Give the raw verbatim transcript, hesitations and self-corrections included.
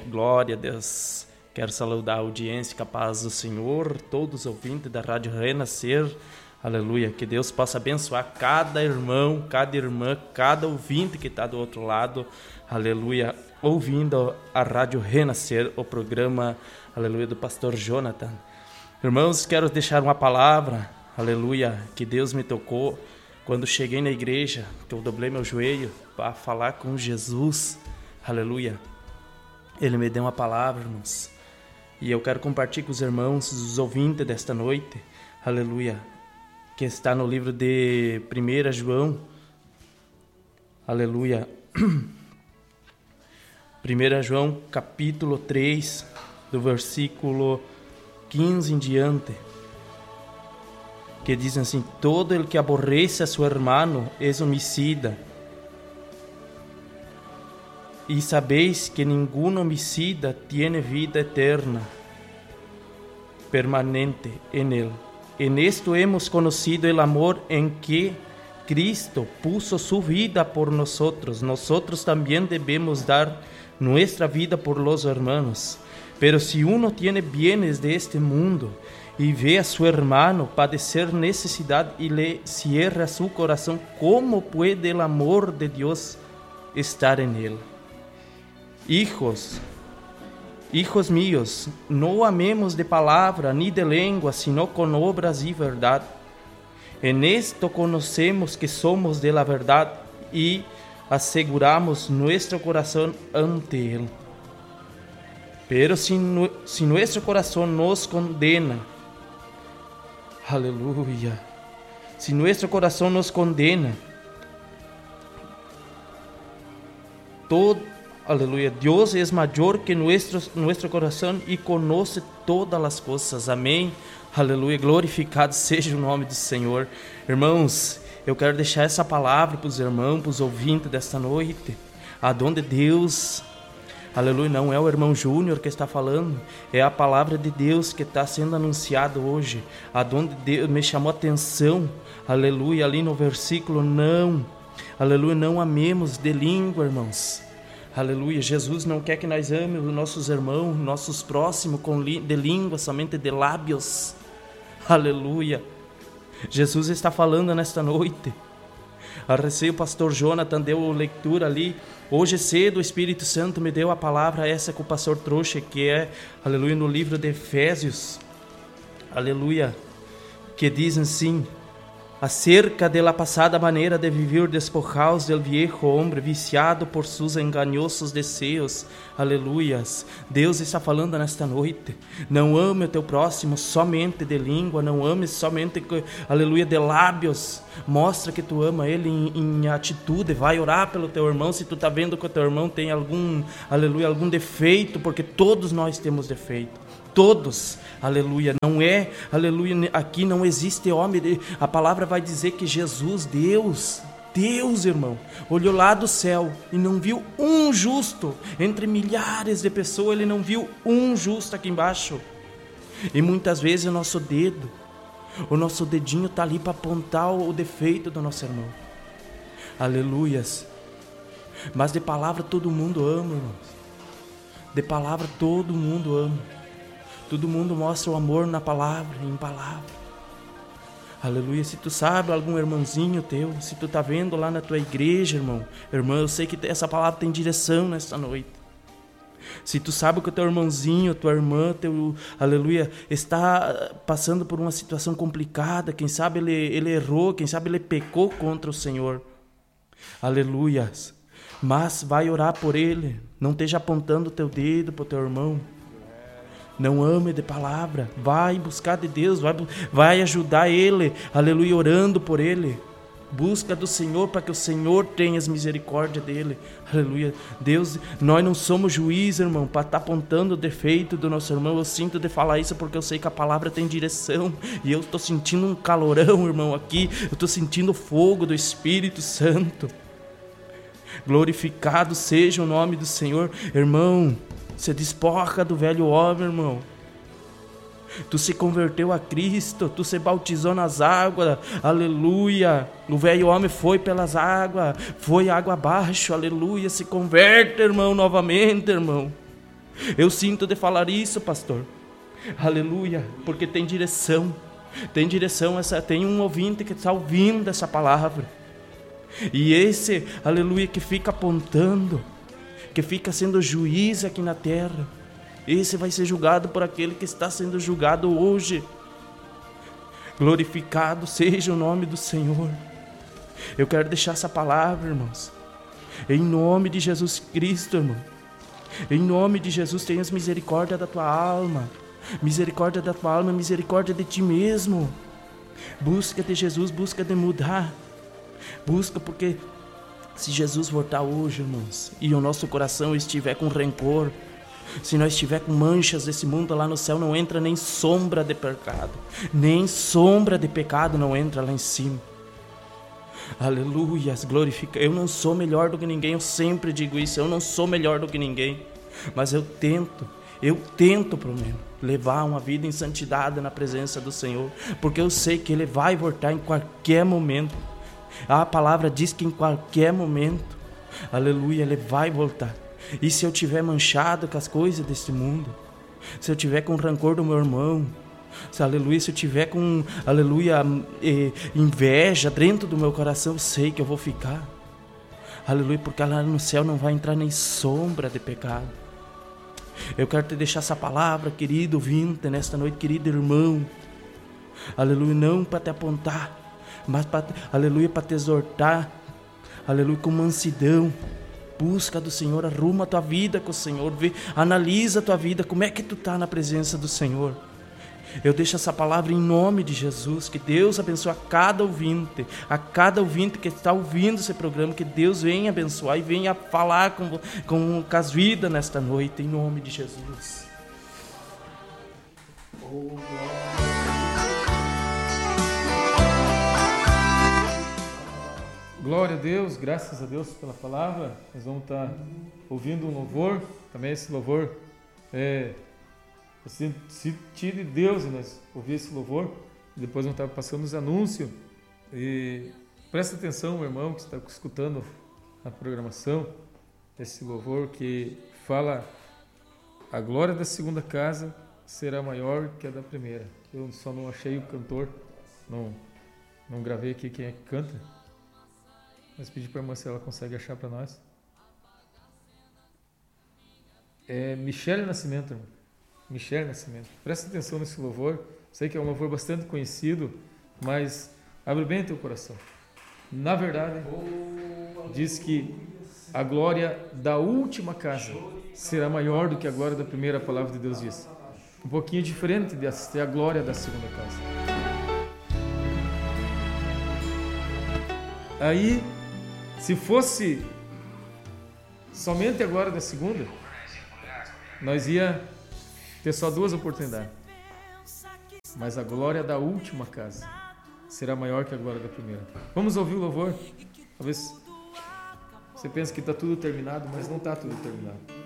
Glória a Deus. Quero saudar a audiência, com a paz do Senhor, todos os ouvintes da Rádio Renascer. Aleluia. Que Deus possa abençoar cada irmão, cada irmã, cada ouvinte que está do outro lado. Aleluia. Ouvindo a Rádio Renascer, o programa, aleluia, do pastor Jonathan. Irmãos, quero deixar uma palavra, aleluia, que Deus me tocou quando cheguei na igreja, que eu dobrei meu joelho para falar com Jesus. Aleluia. Ele me deu uma palavra, irmãos. E eu quero compartilhar com os irmãos, os ouvintes desta noite. Aleluia. Que está no livro de primeira João. Aleluia. primeira João, capítulo três, do versículo quinze em diante. Que diz assim: todo el que aborrece a seu irmão é homicida. E sabeis que nenhum homicida tiene vida eterna, permanente en él. En esto hemos conocido el amor en que Cristo puso su vida por nosotros. Nosotros también debemos dar nuestra vida por los hermanos. Pero si uno tiene bienes de este mundo y ve a su hermano padecer necesidad y le cierra su corazón, ¿cómo puede el amor de Dios estar en él? Hijos, hijos míos, no amemos de palabra ni de lengua, sino con obras y verdad. En esto conocemos que somos de la verdad y aseguramos nuestro corazón ante Él. Pero si, nu- si nuestro corazón nos condena, aleluya, si nuestro corazón nos condena, todo, aleluya, Dios es mayor que nuestro, nuestro corazón y conoce todas las cosas. Amém. Aleluia. Glorificado seja o nome do Senhor. Irmãos, eu quero deixar essa palavra para os irmãos, para os ouvintes desta noite. Aonde Deus, aleluia, não é o irmão Júnior que está falando, é a palavra de Deus que está sendo anunciada hoje. Aonde Deus me chamou a atenção, aleluia, ali no versículo, não, aleluia, não amemos de língua, irmãos. Aleluia, Jesus não quer que nós amemos os nossos irmãos, nossos próximos com li- de língua, somente de lábios. Aleluia. Jesus está falando nesta noite. A receio, o pastor Jonathan deu leitura ali. Hoje cedo o Espírito Santo me deu a palavra essa que o pastor trouxe, que é, aleluia, no livro de Efésios. Aleluia. Que diz assim: acerca de la pasada maneira de vivir despojados del viejo hombre viciado por sus engañosos desejos. Aleluias. Deus está falando nesta noite. Não ame o teu próximo somente de língua, não ame somente, aleluia, de lábios. Mostra que tu ama ele em, em atitude. Vai orar pelo teu irmão se tu está vendo que o teu irmão tem algum, aleluia, algum defeito, porque todos nós temos defeito. Todos, aleluia, não é, aleluia, aqui não existe homem, a palavra vai dizer que Jesus, Deus, Deus, irmão, olhou lá do céu e não viu um justo, entre milhares de pessoas, ele não viu um justo aqui embaixo. E muitas vezes o nosso dedo, o nosso dedinho está ali para apontar o defeito do nosso irmão, aleluias, mas de palavra todo mundo ama, irmãos, de palavra todo mundo ama. Todo mundo mostra o amor na palavra, em palavra. Aleluia. Se tu sabe algum irmãozinho teu, se tu tá vendo lá na tua igreja, irmão, irmã, eu sei que essa palavra tem direção nesta noite. Se tu sabe que o teu irmãozinho, tua irmã, teu, aleluia, está passando por uma situação complicada, quem sabe ele, ele errou, quem sabe ele pecou contra o Senhor. Aleluia. Mas vai orar por ele, não esteja apontando o teu dedo para o teu irmão. Não ame de palavra, vai buscar de Deus, vai, vai ajudar ele, aleluia, orando por ele. Busca do Senhor para que o Senhor tenha misericórdia dele, aleluia. Deus, nós não somos juiz, irmão, para estar apontando o defeito do nosso irmão. Eu sinto de falar isso porque eu sei que a palavra tem direção e eu estou sentindo um calorão, irmão, aqui. Eu estou sentindo o fogo do Espírito Santo. Glorificado seja o nome do Senhor, irmão. Se despoja do velho homem, irmão. Tu se converteu a Cristo, tu se bautizou nas águas, aleluia. O velho homem foi pelas águas, foi água abaixo, aleluia. Se converte, irmão, novamente, irmão. Eu sinto de falar isso, pastor. Aleluia, porque tem direção. Tem direção, essa, tem um ouvinte que está ouvindo essa palavra. E esse, aleluia, que fica apontando, que fica sendo juiz aqui na terra, esse vai ser julgado por aquele que está sendo julgado hoje. Glorificado seja o nome do Senhor. Eu quero deixar essa palavra, irmãos, em nome de Jesus Cristo, irmão. Em nome de Jesus, tenhas misericórdia da tua alma. Misericórdia da tua alma, misericórdia de ti mesmo. Busca de Jesus, busca de mudar. Busca, porque se Jesus voltar hoje, irmãos, e o nosso coração estiver com rancor, se nós estiver com manchas desse mundo, lá no céu não entra nem sombra de pecado. Nem sombra de pecado não entra lá em cima. Aleluia, glorifica. Eu não sou melhor do que ninguém, eu sempre digo isso. Eu não sou melhor do que ninguém, mas eu tento, eu tento pelo menos levar uma vida em santidade na presença do Senhor, porque eu sei que Ele vai voltar em qualquer momento. A palavra diz que em qualquer momento, aleluia, Ele vai voltar. E se eu tiver manchado com as coisas deste mundo, se eu tiver com rancor do meu irmão, se, aleluia, se eu tiver com, aleluia, eh, inveja dentro do meu coração, eu sei que eu vou ficar, aleluia, porque lá no céu não vai entrar nem sombra de pecado. Eu quero te deixar essa palavra, querido ouvinte, nesta noite, querido irmão, aleluia, não para te apontar, mas para, aleluia, para te exortar, aleluia, com mansidão. Busca do Senhor, arruma a tua vida com o Senhor, vê, analisa a tua vida, como é que tu está na presença do Senhor. Eu deixo essa palavra em nome de Jesus, que Deus abençoe a cada ouvinte, a cada ouvinte que está ouvindo esse programa, que Deus venha abençoar e venha falar com, com, com as vidas nesta noite, em nome de Jesus. Oh, glória a Deus, graças a Deus pela palavra. Nós vamos estar ouvindo um louvor, também esse louvor é sentido de Deus, e nós ouvir esse louvor, e depois vamos estar passando os anúncios. E presta atenção, meu irmão, que está escutando a programação, esse louvor que fala: a glória da segunda casa será maior que a da primeira. Eu só não achei o cantor, não, não gravei aqui quem é que canta, mas pedi para a irmã se ela consegue achar para nós. É Michele Nascimento, irmão. Michele Nascimento. Presta atenção nesse louvor. Sei que é um louvor bastante conhecido, mas abre bem teu coração. Na verdade, diz que a glória da última casa será maior do que a glória da primeira, a palavra de Deus diz. Um pouquinho diferente de assistir a glória da segunda casa. Aí, se fosse somente a glória da segunda, nós ia ter só duas oportunidades. Mas a glória da última casa será maior que a glória da primeira. Vamos ouvir o louvor? Talvez você pense que está tudo terminado, mas não está tudo terminado.